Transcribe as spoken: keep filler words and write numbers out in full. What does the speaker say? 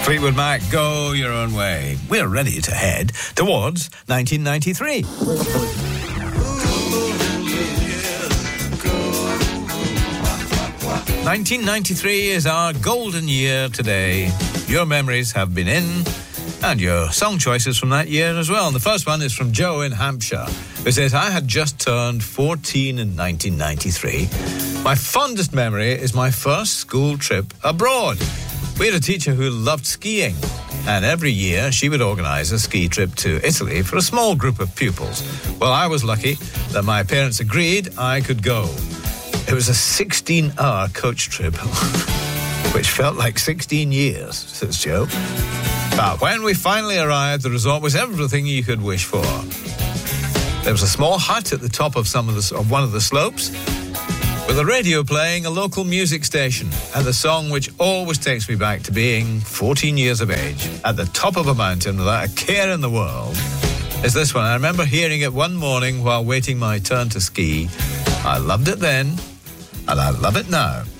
Fleetwood Mac, Go Your Own Way. We're ready to head towards nineteen ninety-three. nineteen ninety-three is our golden year today. Your memories have been in, and your song choices from that year as well. And the first one is from Joe in Hampshire, who says, I had just turned fourteen in nineteen ninety-three. My fondest memory is my first school trip abroad. We had a teacher who loved skiing, and every year she would organise a ski trip to Italy for a small group of pupils. Well, I was lucky that my parents agreed I could go. It was a sixteen-hour coach trip, which felt like sixteen years, says Joe. But when we finally arrived, the resort was everything you could wish for. There was a small hut at the top of some of the, of one of the slopes, with a radio playing a local music station, and the song which always takes me back to being fourteen years of age at the top of a mountain without a care in the world is this one. I remember hearing it one morning while waiting my turn to ski. I loved it then, and I love it now.